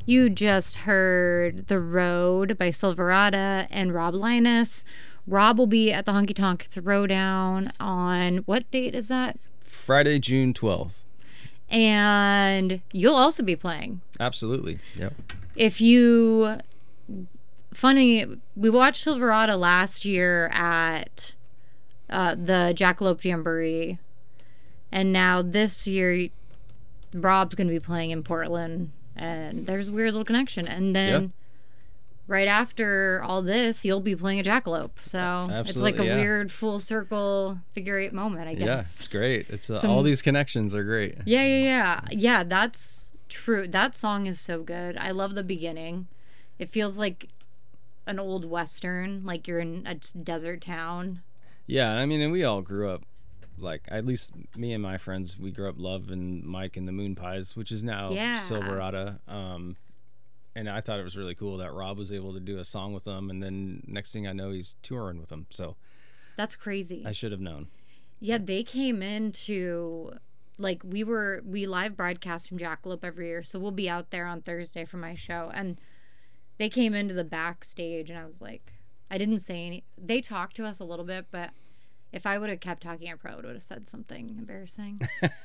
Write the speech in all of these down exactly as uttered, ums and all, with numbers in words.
You just heard The Road by Silverado and Rob Linus. Rob will be at the Honky Tonk Throwdown on what date is that? Friday, June twelfth. And you'll also be playing. Absolutely. Yep. If you... Funny, we watched Silverado last year at uh, the Jackalope Jamboree. And now this year, Rob's going to be playing in Portland. And there's a weird little connection. And then yeah. right after all this, you'll be playing a jackalope. So Absolutely, it's like a yeah. weird full circle figure eight moment, I guess. Yeah, it's great. It's uh, Some, all these connections are great. Yeah, yeah, yeah. Yeah, that's true. That song is so good. I love the beginning. It feels like an old Western, like you're in a desert town. Yeah, I mean, and we all grew up, like, at least me and my friends, we grew up loving Mike and the Moon Pies, which is now yeah. Silverado. Um, and I thought it was really cool that Rob was able to do a song with them, and then next thing I know, he's touring with them. So that's crazy. I should have known. Yeah, they came into, like, we were, we live broadcast from Jackalope every year, so we'll be out there on Thursday for my show, and they came into the backstage, and I was like, I didn't say any, they talked to us a little bit, but if I would have kept talking, I probably would have said something embarrassing.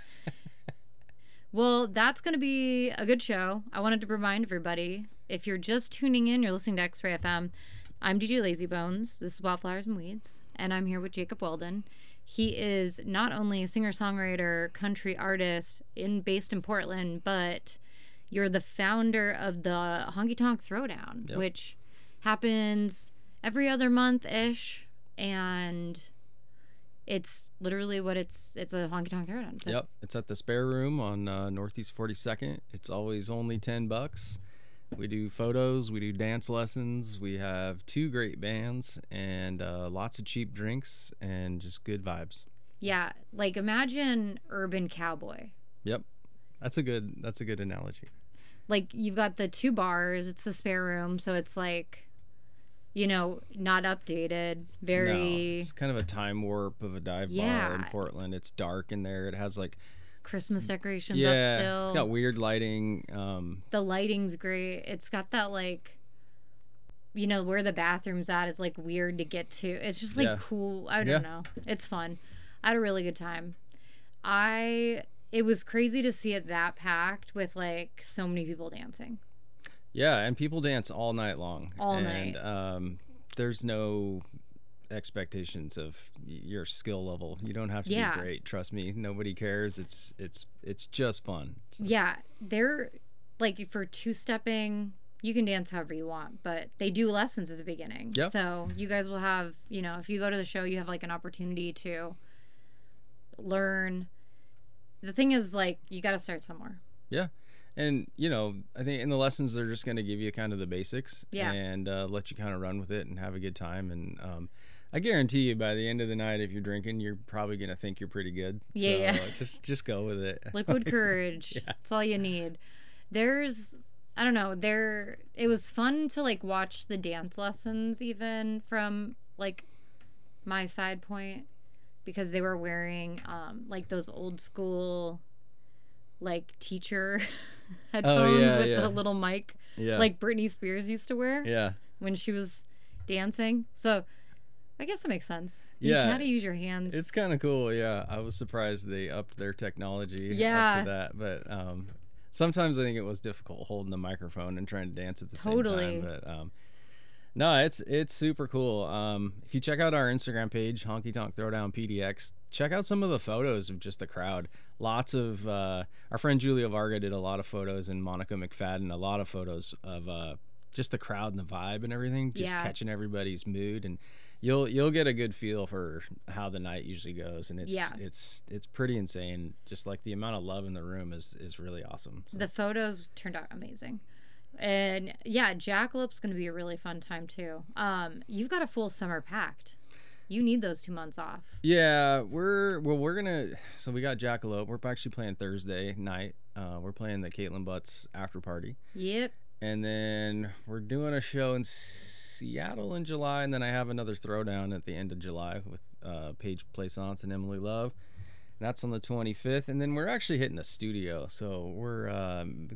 Well, that's going to be a good show. I wanted to remind everybody, if you're just tuning in, you're listening to X-Ray F M. I'm D J Lazybones. This is Wildflowers and Weeds, and I'm here with Jacob Weldon. He is not only a singer-songwriter, country artist in based in Portland, but you're the founder of the Honky Tonk Throwdown, yep. which happens every other month-ish, and it's literally what it's it's a honky tonk throwdown. So. Yep, it's at the Spare Room on uh, Northeast forty-second. It's always only ten bucks. We do photos, we do dance lessons, we have two great bands, and uh, lots of cheap drinks and just good vibes. Yeah, like imagine Urban Cowboy. Yep, that's a good that's a good analogy. Like you've got the two bars, it's the Spare Room, so it's like, you know, not updated, very... No, it's kind of a time warp of a dive yeah. bar in Portland. It's dark in there. It has, like... Christmas decorations yeah, up still. It's got weird lighting. Um, the lighting's great. It's got that, like... You know, where the bathroom's at is, like, weird to get to. It's just, like, yeah. cool. I don't yeah. know. It's fun. I had a really good time. I... It was crazy to see it that packed with, like, so many people dancing. Yeah, and people dance all night long. All and, night. Um, there's no expectations of your skill level. You don't have to yeah. be great. Trust me, nobody cares. It's it's it's just fun. So. Yeah, they're like for two-stepping, you can dance however you want, but they do lessons at the beginning. Yep. So you guys will have, you know, if you go to the show, you have like an opportunity to learn. The thing is, like, you got to start somewhere. Yeah. And, you know, I think in the lessons, they're just going to give you kind of the basics yeah. and uh, let you kind of run with it and have a good time. And um, I guarantee you by the end of the night, if you're drinking, you're probably going to think you're pretty good. Yeah, so, yeah. Uh, just, just go with it. Liquid courage. yeah. That's all you need. There's, I don't know, there, it was fun to, like, watch the dance lessons even from, like, my side point because they were wearing, um, like, those old school, like, teacher headphones oh, yeah, with yeah. the little mic, yeah. like Britney Spears used to wear yeah. when she was dancing. So I guess that makes sense. You yeah. gotta use your hands. It's kind of cool. Yeah, I was surprised they upped their technology yeah. up to that. But um, sometimes I think it was difficult holding the microphone and trying to dance at the totally. same time. But um, no, it's it's super cool. Um, if you check out our Instagram page, Honky Tonk Throwdown P D X, check out some of the photos of just the crowd. Lots of uh, our friend Julia Varga did a lot of photos, and Monica McFadden a lot of photos of uh, just the crowd and the vibe and everything, just yeah. catching everybody's mood, and you'll you'll get a good feel for how the night usually goes, and it's yeah. it's it's pretty insane. Just like the amount of love in the room is is really awesome. So. The photos turned out amazing. And yeah, Jackalope's going to be a really fun time too. Um, you've got a full summer packed. You need those two months off. Yeah, we're well. We're gonna. So we got Jackalope. We're actually playing Thursday night. Uh, we're playing the Caitlin Butts after party. Yep. And then we're doing a show in Seattle in July, and then I have another throwdown at the end of July with uh, Paige Plaisance and Emily Love. That's on the twenty-fifth, and then we're actually hitting the studio. So we're um,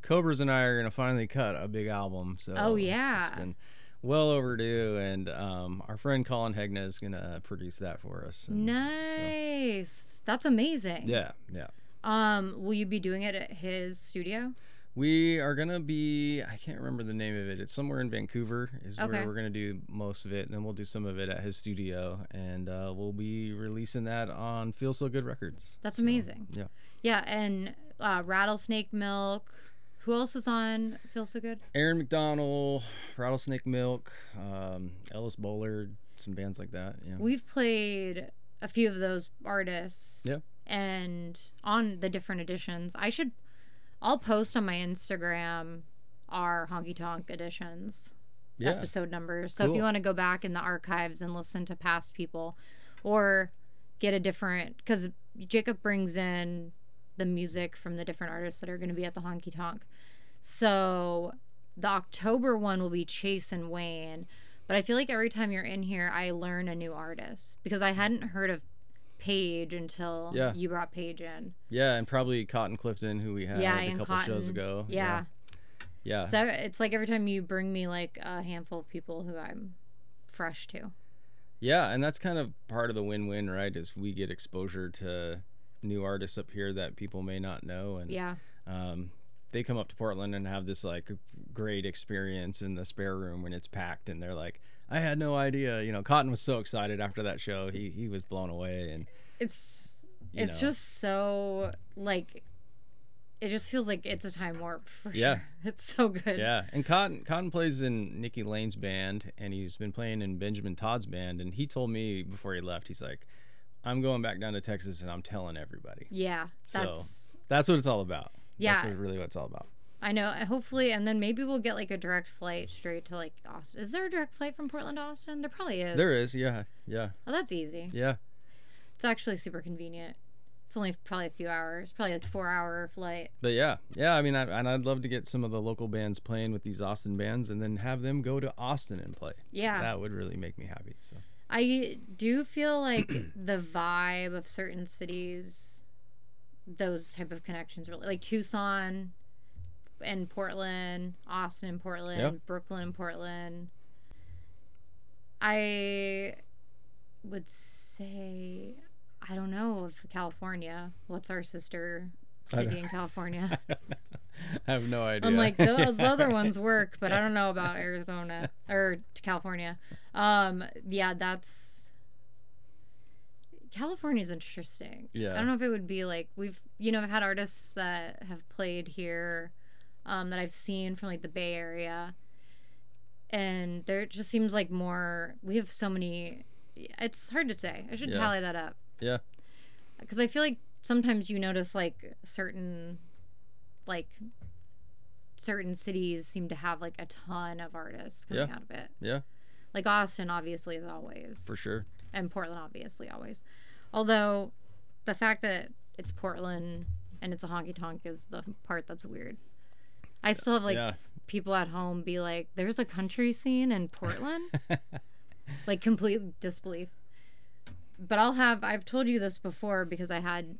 Cobras and I are gonna finally cut a big album. So Oh, it's yeah. just been well overdue, and um, our friend Colin Hegna is gonna produce that for us. And so- Nice. That's amazing. yeah, yeah. Um, will you be doing it at his studio? We are gonna be, I can't remember the name of it. It's somewhere in Vancouver is Okay. where we're gonna do most of it, and then we'll do some of it at his studio, and uh, we'll be releasing that on Feel So Good Records. That's So, amazing. Yeah. Yeah, and uh, Rattlesnake Milk. Who else is on Feel So Good? Aaron McDonald, Rattlesnake Milk, um, Ellis Bullard, some bands like that. Yeah. We've played a few of those artists. Yeah. And on the different editions, I should, I'll post on my Instagram our Honky Tonk editions, Yeah. episode numbers. So if Cool. you want to go back in the archives and listen to past people, or get a different, because Jacob brings in the music from the different artists that are going to be at the Honky Tonk. So the October one will be Chase and Wayne. But I feel like every time you're in here, I learn a new artist because I hadn't heard of Paige until Yeah. you brought Paige in. Yeah, and probably Cotton Clifton, who we had Yeah, a and couple shows Cotton. ago. Yeah. Yeah. So it's like every time you bring me like a handful of people who I'm fresh to. Yeah, and that's kind of part of the win-win, right? Is we get exposure to new artists up here that people may not know, and Yeah. um, they come up to Portland and have this like great experience in the spare room when it's packed, and they're like, I had no idea. You know, Cotton was so excited after that show. He he was blown away, and It's you it's know. just so like it just feels like it's a time warp for Yeah. sure. It's so good. Yeah, and Cotton Cotton plays in Nikki Lane's band, and he's been playing in Benjamin Todd's band. And he told me before he left, he's like, "I'm going back down to Texas, and I'm telling everybody." Yeah. So, That's That's what it's all about. Yeah. That's what, really what it's all about. I know. Hopefully, and then maybe we'll get like a direct flight straight to like Austin. Is there a direct flight from Portland to Austin? There probably is. There is, yeah, yeah, Oh, that's easy. yeah. It's actually super convenient. It's only probably a few hours, probably like four hour flight. But yeah, yeah. I mean, I, and I'd love to get some of the local bands playing with these Austin bands, and then have them go to Austin and play. Yeah. That would really make me happy. So I do feel like the vibe of certain cities, those type of connections, really like Tucson and Portland, Austin and Portland, Yep. Brooklyn and Portland. I would say, I don't know of California. What's our sister I city don't- in California? I have no idea. I'm like, those other ones work, but I don't know about Arizona or California. Um, yeah, that's California's interesting. Yeah. I don't know if it would be like we've, you know, I've had artists that have played here, um, that I've seen from like the Bay Area, and there just seems like more. We have so many. It's hard to say. I should Yeah. tally that up. Yeah. Because I feel like sometimes you notice like certain, like certain cities seem to have like a ton of artists coming Yeah. out of it. Yeah. Like Austin obviously is always, For sure. and Portland obviously always. Although the fact that it's Portland and it's a honky tonk is the part that's weird. I still have like Yeah. people at home be like, "There's a country scene in Portland," like complete disbelief. But I'll have I've told you this before because I had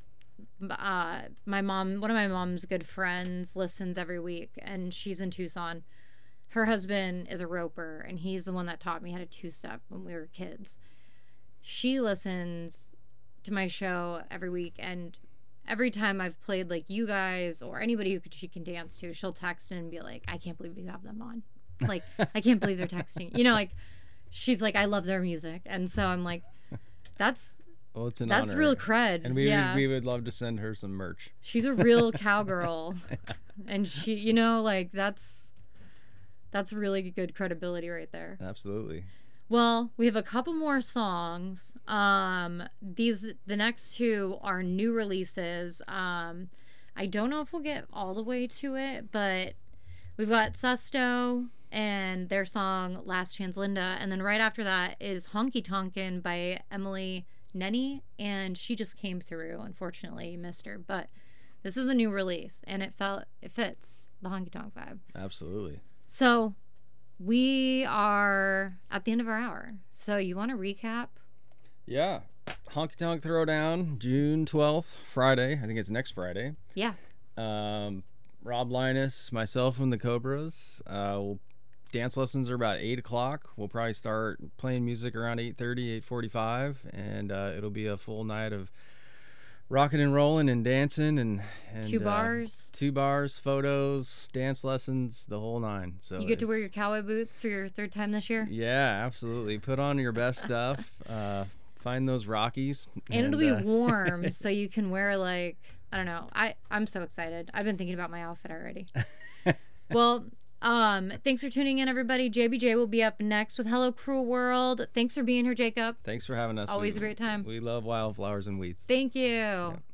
uh my mom one of my mom's good friends listens every week, and she's in Tucson. Her husband is a roper, and he's the one that taught me how to two-step when we were kids. She listens to my show every week, and every time I've played like you guys or anybody who could, she can dance to, she'll text in and be like, "I can't believe you have them on. Like, I can't believe they're texting." You know, like she's like, "I love their music," and so I'm like, that's Well, it's an that's honor. real cred. And we yeah, we would love to send her some merch. she's a real cowgirl, and she, you know, like that's that's really good credibility right there. Absolutely. Well, we have a couple more songs. Um, these the next two are new releases. Um, I don't know if we'll get all the way to it, but we've got Susto and their song "Last Chance Linda," and then right after that is "Honky Tonkin" by Emily Nenny, and she just came through. Unfortunately, you missed her, but this is a new release, and it felt it fits the honky tonk vibe. Absolutely. So we are at the end of our hour. So you want to recap? Yeah. Honky Tonk Throwdown, June twelfth, Friday. I think it's next Friday. Yeah. Um, Rob Linus, myself, and the Cobras. Uh, we'll, dance lessons are about eight o'clock. We'll probably start playing music around eight thirty, eight forty-five, and uh, it'll be a full night of rocking and rolling and dancing and, and Two uh, bars. two bars, photos, dance lessons, the whole nine. So You get to it's- wear your cowboy boots for your third time this year. Yeah, absolutely. Put on your best stuff. Uh, find those Rockies. And it'll be uh, warm, so you can wear like I don't know. I I'm so excited. I've been thinking about my outfit already. Well, um, thanks for tuning in, everybody. J B J will be up next with Hello Cruel World. Thanks for being here, Jacob. Thanks for having us. It's always We- a great time. We love wildflowers and weeds. Thank you.